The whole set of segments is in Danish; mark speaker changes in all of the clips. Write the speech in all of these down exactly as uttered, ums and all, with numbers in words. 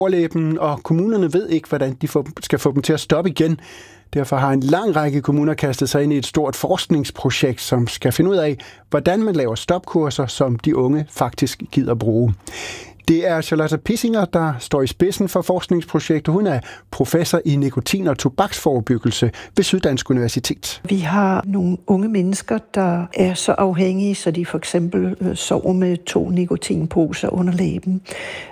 Speaker 1: overlæben, og kommunerne ved ikke, hvordan de skal få dem til at stoppe igen. Derfor har en lang række kommuner kastet sig ind i et stort forskningsprojekt, som skal finde ud af, hvordan man laver stopkurser, som de unge faktisk gider bruge. Det er Charlotte Pissinger, der står i spidsen for forskningsprojektet. Hun er professor i nikotin- og tobaksforebyggelse ved Syddansk Universitet.
Speaker 2: Vi har nogle unge mennesker, der er så afhængige, så de for eksempel sover med to nikotinposer under læben.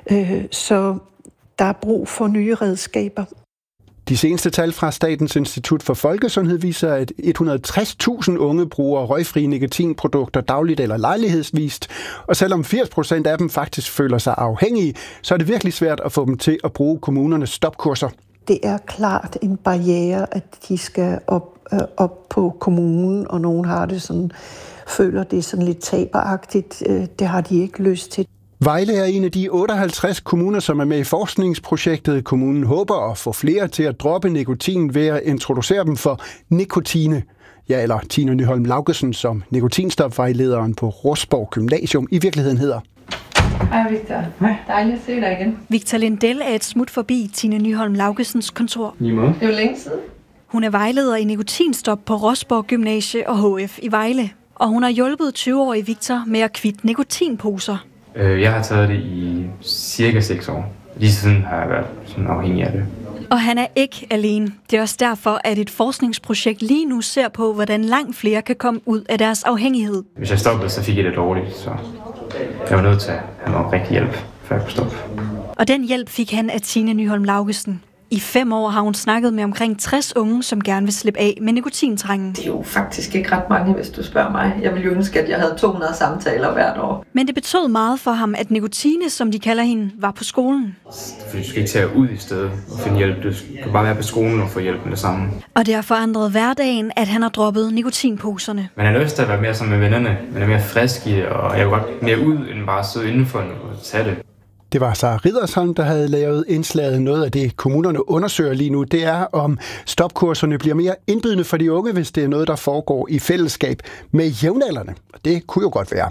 Speaker 2: Så der er brug for nye redskaber.
Speaker 1: De seneste tal fra Statens Institut for Folkesundhed viser, at et hundrede og tres tusind unge bruger røgfrie nikotinprodukter dagligt eller lejlighedsvist. Og selvom firs procent af dem faktisk føler sig afhængige, så er det virkelig svært at få dem til at bruge kommunernes stopkurser.
Speaker 2: Det er klart en barriere, at de skal op, øh, op på kommunen, og nogen har det sådan, føler det sådan lidt taberagtigt. Det har de ikke lyst til.
Speaker 1: Vejle er en af de otteoghalvtreds kommuner, som er med i forskningsprojektet. Kommunen håber at få flere til at droppe nikotin ved at introducere dem for nikotine. Ja, eller Tine Nyholm Laugesen, som nikotinstopvejlederen på Rosborg Gymnasium i virkeligheden hedder.
Speaker 3: Hej Victor. Hej. Dejligt at se dig igen.
Speaker 4: Victor Lindell er et smut forbi Tine Nyholm Laugesens kontor.
Speaker 3: Det er jo længe siden.
Speaker 4: Hun er vejleder i nikotinstop på Rosborg Gymnasie og H F i Vejle. Og hun har hjulpet tyve-årige Victor med at kvitte nikotinposer.
Speaker 5: Jeg har taget det i cirka seks år. Lige siden har jeg været sådan afhængig af det.
Speaker 4: Og han er ikke alene. Det er også derfor, at et forskningsprojekt lige nu ser på, hvordan langt flere kan komme ud af deres afhængighed.
Speaker 5: Hvis jeg stoppede, så fik jeg det dårligt, så jeg var nødt til at have noget rigtig hjælp, før jeg kunne stoppe.
Speaker 4: Og den hjælp fik han af Tine Nyholm Laugesen. I fem år har hun snakket med omkring tres unge, som gerne vil slippe af med nikotintrængen.
Speaker 3: Det er jo faktisk ikke ret mange, hvis du spørger mig. Jeg ville jo ønske, at jeg havde to hundrede samtaler hvert år.
Speaker 4: Men det betød meget for ham, at Nikotine, som de kalder hende, var på skolen.
Speaker 5: Fordi du skal ikke tage ud i stedet og finde hjælp. Du skal bare være på skolen og få hjælp med det samme.
Speaker 4: Og det har forandret hverdagen, at han har droppet nikotinposerne.
Speaker 5: Man har lyst til at være mere sammen med vennerne. Man er mere frisk i det, og jeg vil godt mere ud, end bare sidde indenfor og tage det.
Speaker 1: Det var Sara Riddersholm, der havde lavet indslaget. Noget af det, kommunerne undersøger lige nu, det er, om stopkurserne bliver mere indbydende for de unge, hvis det er noget, der foregår i fællesskab med jævnaldrende. Og det kunne jo godt være.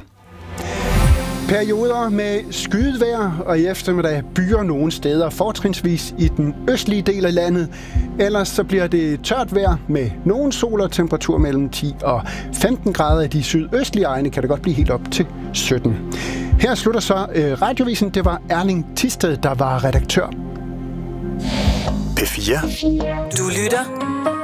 Speaker 1: Perioder med skyet vejr, og i eftermiddag byer nogle steder, fortrinsvis i den østlige del af landet. Ellers så bliver det tørt vejr med nogen sol og temperatur mellem ti og femten grader. I de sydøstlige egne kan det godt blive helt op til sytten. Her slutter så øh, radiovisen. Det var Erling Thisted, der var redaktør.
Speaker 6: P fire.
Speaker 7: Du lytter